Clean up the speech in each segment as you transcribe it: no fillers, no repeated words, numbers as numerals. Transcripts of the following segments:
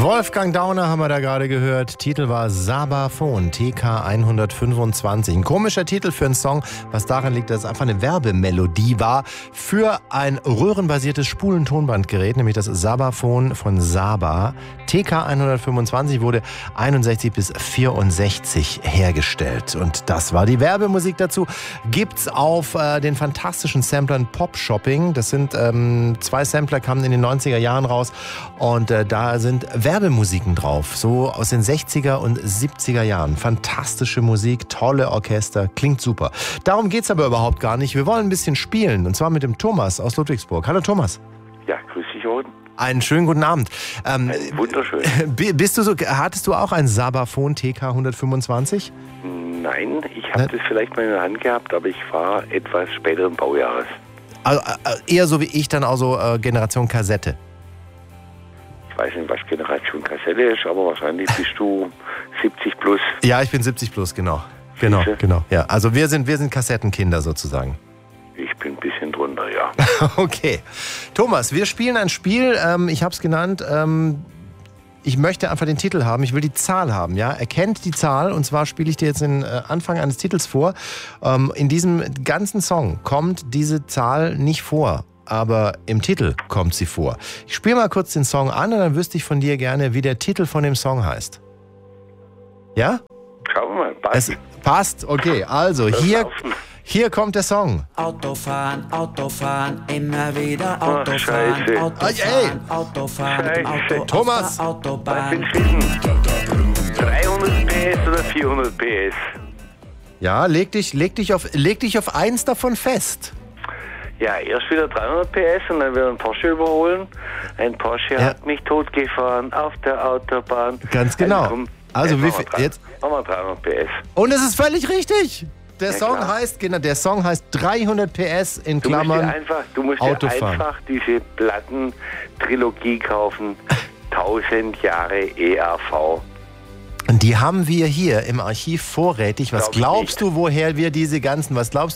Wolfgang Dauner haben wir da gerade gehört. Titel war Sabaphon, TK 125. Ein komischer Titel für einen Song, was daran liegt, dass es einfach eine Werbemelodie war für ein röhrenbasiertes Spulentonbandgerät, nämlich das Sabaphon von Saba. TK 125 wurde 61 bis 64 hergestellt. Und das war die Werbemusik dazu. Gibt's auf den fantastischen Samplern Pop Shopping. Das sind 2 Sampler, kamen in den 90er Jahren raus. Und da sind Werbemusiken drauf, so aus den 60er und 70er Jahren. Fantastische Musik, tolle Orchester, klingt super. Darum geht's aber überhaupt gar nicht. Wir wollen ein bisschen spielen, und zwar mit dem Thomas aus Ludwigsburg. Hallo Thomas. Ja, grüß dich, Oden. Einen schönen guten Abend. Wunderschön. Hattest du auch ein Sabaphon TK 125? Nein, ich habe das vielleicht mal in der Hand gehabt, aber ich war etwas späteren Baujahres. Also, eher so wie ich, dann auch so Generation Kassette. Ich weiß nicht, was Generation Kassette ist, aber wahrscheinlich bist du 70 plus. Ja, ich bin 70 plus, genau. Genau. Ja, also wir sind Kassettenkinder sozusagen. Ich bin ein bisschen drunter, ja. Okay. Thomas, wir spielen ein Spiel, ich habe es genannt, ich möchte einfach den Titel haben, ich will die Zahl haben, ja. Erkennt die Zahl, und zwar spiele ich dir jetzt den Anfang eines Titels vor. In diesem ganzen Song kommt diese Zahl nicht vor, aber im Titel kommt sie vor. Ich spiele mal kurz den Song an und dann wüsste ich von dir gerne, wie der Titel von dem Song heißt. Ja? Schauen wir mal. Passt. Passt, okay. Also, hier kommt der Song. Autofahren, immer wieder Autofahren. Scheiße. Autofahren, Scheiße. Thomas. Autobahn. 300 PS oder 400 PS? Ja, leg dich auf eins davon fest. Ja, erst wieder 300 PS und dann wieder ein Porsche überholen. Ein Porsche hat mich totgefahren auf der Autobahn. Ganz genau. Also wie viel jetzt? Machen wir 300 PS. Und es ist völlig richtig. Der Song klar. heißt 300 PS in Klammern. Du musst dir einfach diese Plattentrilogie kaufen. 1000 Jahre EAV. Und die haben wir hier im Archiv vorrätig. Was glaubst du, woher wir diese ganzen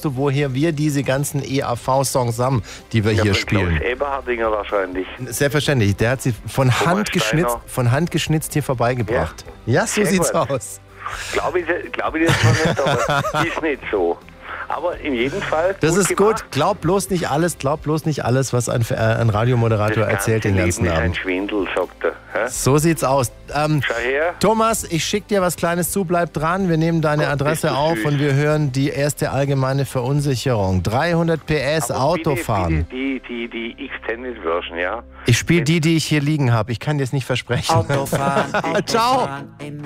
EAV-Songs haben, die wir hier spielen? Klaus Eberhardinger wahrscheinlich. Selbstverständlich. Der hat sie von Hand geschnitzt hier vorbeigebracht. Ja, so sieht's aus. Glaube ich das zwar nicht, aber ist nicht so. Aber in jedem Fall. Das ist gut. Glaub bloß nicht alles, was ein Radiomoderator erzählt den ganzen Abend. Ein Schwindel, sagt er. Hä? So sieht's aus. Schau her. Thomas, ich schicke dir was Kleines zu, bleib dran. Wir nehmen deine Adresse auf und wir hören die erste allgemeine Verunsicherung. 300 PS aber Autofahren. Bitte die Extended Version, ja? Ich spiele die ich hier liegen habe. Ich kann dir es nicht versprechen. Autofahren, Ciao.